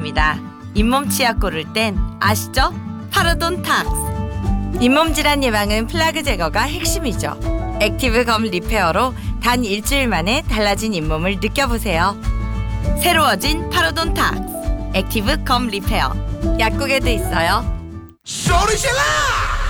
있습니다. 잇몸 치약 고를 땐 아시죠? 파로돈탁스. 잇몸 질환 예방은 플라그 제거가 핵심이죠. 액티브 검 리페어로 단 일주일 만에 달라진 잇몸을 느껴보세요. 새로워진 파로돈탁스 액티브 검 리페어. 약국에도 있어요. 소리 질러!